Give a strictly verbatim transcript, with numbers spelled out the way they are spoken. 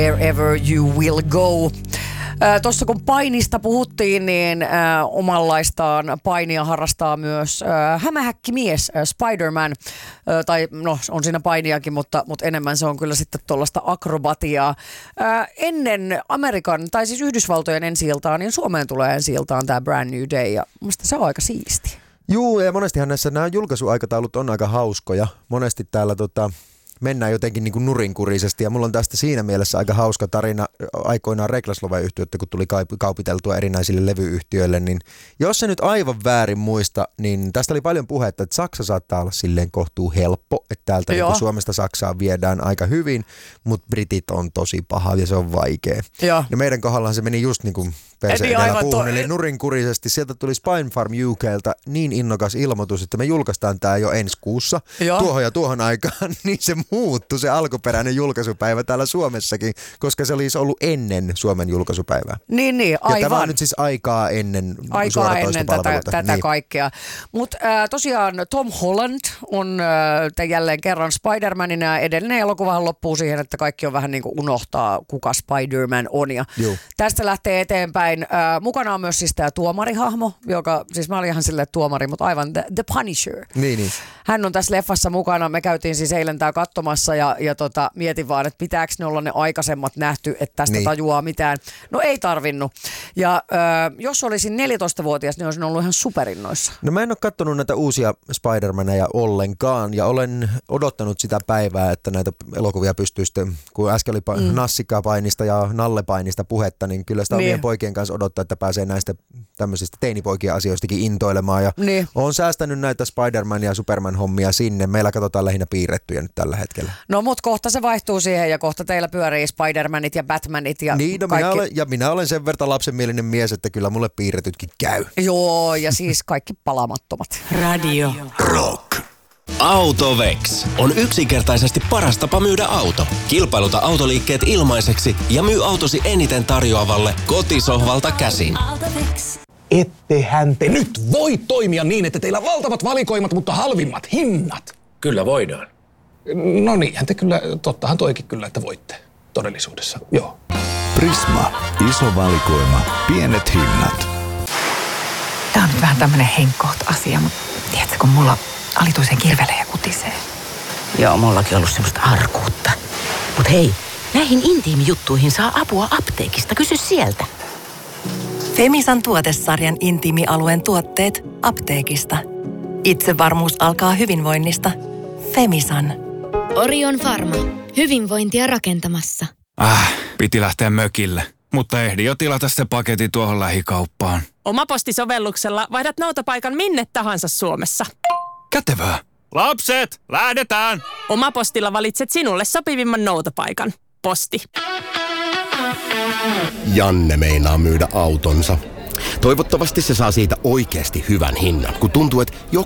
Wherever you will go. Tuossa kun painista puhuttiin, niin äh, omanlaistaan painia harrastaa myös äh, hämähäkkimies äh, Spider-Man. Äh, tai no, on siinä painiakin, mutta, mutta enemmän se on kyllä sitten tuollaista akrobatiaa. Äh, ennen Amerikan, tai siis Yhdysvaltojen ensi-iltaa, niin Suomeen tulee ensi-iltaan tämä Brand New Day. Ja musta se on aika siisti. Juu, ja monestihan näissä nämä julkaisuaikataulut on aika hauskoja. Monesti täällä tota... mennään jotenkin niin kuin nurinkurisesti, ja mulla on tästä siinä mielessä aika hauska tarina aikoinaan Reklasloven-yhtiötä, kun tuli kaupiteltua erinäisille levyyhtiöille, niin jos se nyt aivan väärin muista, niin tästä oli paljon puhetta, että Saksa saattaa olla silleen kohtuu helppo, että täältä niin kuin Suomesta Saksaan viedään aika hyvin, mutta britit on tosi paha ja se on vaikea. Joo. Ja meidän kohdallahan se meni just niin kuin P C edellä puhun, eli nurinkurisesti. Sieltä tuli Spinefarm U K:ltä niin innokas ilmoitus, että me julkaistaan tämä jo ensi kuussa, Joo. tuohon ja tuohon aikaan, niin se muuttui se alkuperäinen julkaisupäivä täällä Suomessakin, koska se olisi ollut ennen Suomen julkaisupäivää. Niin, niin, aivan. Ja tämä on nyt siis aikaa ennen aikaa ennen tätä, tätä niin. kaikkea. Mutta äh, tosiaan Tom Holland on äh, jälleen kerran Spider-Manina, ja edellinen elokuvahan loppuu siihen, että kaikki on vähän niin kuin unohtaa, kuka Spider-Man on. Ja tästä lähtee eteenpäin. Äh, mukana on myös siis tämä tuomarihahmo, joka, siis mä olin ihan silleen tuomari, mutta aivan The, the Punisher. Niin, niin. Hän on tässä leffassa mukana. Me käytiin siis eilen tää katsomassa ja, ja tota, mietin vaan, että pitääkö ne olla ne aikaisemmat nähty, että tästä niin. tajuaa mitään. No ei tarvinnut. Ja äh, jos olisin neljätoistavuotias, niin olisin ollut ihan superinnoissa. No mä en ole katsonut näitä uusia Spider-Maneja ollenkaan ja olen odottanut sitä päivää, että näitä elokuvia pystyy sitten, kun äsken oli mm. Nassikapainista ja Nallepainista puhetta, niin kyllä sitä niin. omien poikien kanssa odottaa, että pääsee näistä tämmöisistä teinipoikien asioistakin intoilemaan. Ja niin. olen säästänyt näitä Spider-Man ja Superman-hommia sinne. Meillä katsotaan lähinnä piirrettyjä nyt tällä hetkellä. No mut kohta se vaihtuu siihen ja kohta teillä pyörii Spider-Manit ja Batmanit ja niin, no, kaikki. Minä olen, ja minä olen sen verran lapsenmielinen mies, että kyllä mulle piirretytkin käy. Joo, ja siis kaikki palamattomat. Radio Rock. Autovex on yksinkertaisesti paras tapa myydä auto. Kilpailuta autoliikkeet ilmaiseksi ja myy autosi eniten tarjoavalle kotisohvalta käsin. Ettehän te nyt voi toimia niin, että teillä on valtavat valikoimat, mutta halvimmat hinnat. Kyllä voidaan. No niinhän te kyllä, tottahan toikin kyllä, että voitte todellisuudessa, joo. Prisma, iso valikoima, pienet hinnat. Tää on nyt vähän tämmönen henkkoht-asia, mutta tiedätkö, kun mulla alituisen kirvelee ja kutisee. Joo, mullakin ollut semmoista arkuutta. Mut hei, näihin intiimijuttuihin saa apua apteekista. Kysy sieltä. Femisan tuotesarjan intiimialueen tuotteet apteekista. Itsevarmuus alkaa hyvinvoinnista. Femisan. Orion Pharma. Hyvinvointia rakentamassa. Äh, piti lähteä mökille. Mutta ehdin jo tilata se paketti tuohon lähikauppaan. Omapostisovelluksella vaihdat noutopaikan minne tahansa Suomessa. Kätevää. Lapset, lähdetään! Omapostilla valitset sinulle sopivimman noutopaikan. Posti. Janne meinaa myydä autonsa. Toivottavasti se saa siitä oikeasti hyvän hinnan, kun tuntuu, että joka